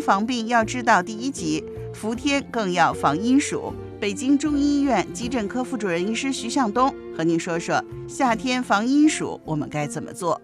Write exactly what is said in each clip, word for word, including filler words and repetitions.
防病要知道第一集，伏天更要防阴暑。北京中医院急诊科副主任医师徐向东和您说说夏天防阴暑我们该怎么做。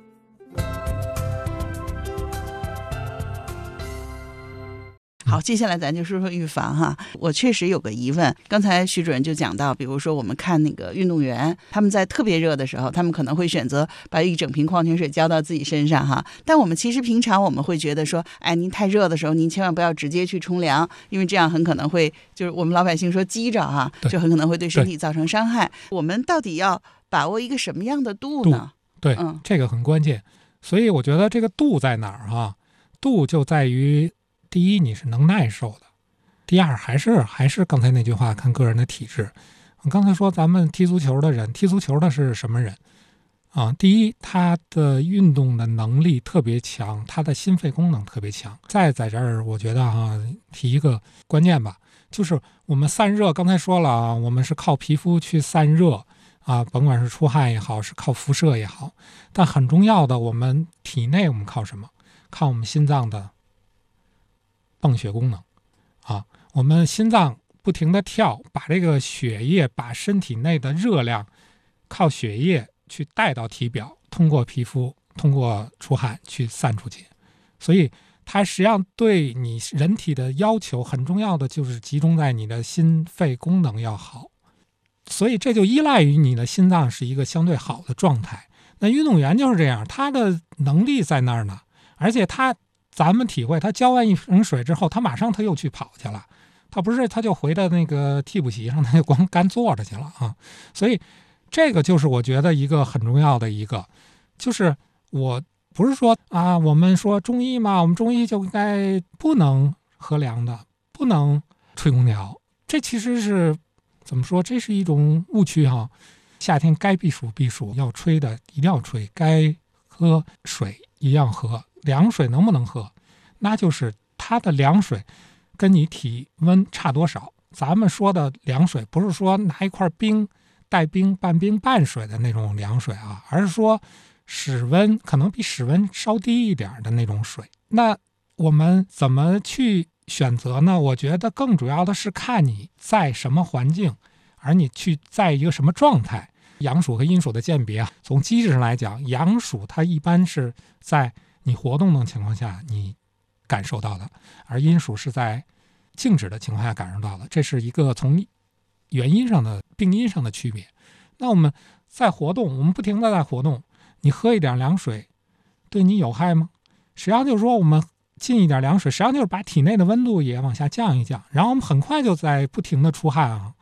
好，接下来咱就说说预防哈。我确实有个疑问，刚才徐主任就讲到，比如说我们看那个运动员，他们在特别热的时候，他们可能会选择把一整瓶矿泉水浇到自己身上哈。但我们其实平常我们会觉得说，哎，您太热的时候，您千万不要直接去冲凉，因为这样很可能会就是我们老百姓说激着哈，就很可能会对身体造成伤害。我们到底要把握一个什么样的度呢？ 度对、嗯，这个很关键。所以我觉得这个度在哪儿哈？度就在于。第一，你是能耐受的；第二，还是还是刚才那句话，看个人的体质。我刚才说，咱们踢足球的人，踢足球的是什么人啊？第一，他的运动的能力特别强，他的心肺功能特别强。再在这儿，我觉得啊，提一个关键吧，就是我们散热，刚才说了啊，我们是靠皮肤去散热啊，甭管是出汗也好，是靠辐射也好，但很重要的，我们体内我们靠什么？靠我们心脏的泵血功能啊，我们心脏不停地跳，把这个血液，把身体内的热量靠血液去带到体表，通过皮肤，通过出汗去散出去。所以它实际上对你人体的要求很重要的就是集中在你的心肺功能要好，所以这就依赖于你的心脏是一个相对好的状态。那运动员就是这样，他的能力在那儿呢，而且他咱们体会，他浇完一盆水之后，他马上他又去跑去了，他不是他就回到那个替补席上，他就光干坐着去了啊。所以这个就是我觉得一个很重要的一个，就是我不是说啊，我们说中医嘛，我们中医就该不能喝凉的，不能吹空调，这其实是怎么说？这是一种误区哈。夏天该避暑避暑，要吹的一定要吹，该喝水一样喝。凉水能不能喝？那就是它的凉水跟你体温差多少。咱们说的凉水不是说拿一块冰带冰半冰半水的那种凉水啊，而是说室温可能比室温稍低一点的那种水。那我们怎么去选择呢？我觉得更主要的是看你在什么环境，而你去在一个什么状态。阳暑和阴暑的鉴别啊，从机制上来讲，阳暑它一般是在你活动的情况下你感受到的，而阴暑是在静止的情况下感受到的，这是一个从原因上的病因上的区别。那我们在活动，我们不停的在活动，你喝一点凉水对你有害吗？实际上就是说我们进一点凉水，实际上就是把体内的温度也往下降一降，然后我们很快就在不停的出汗啊，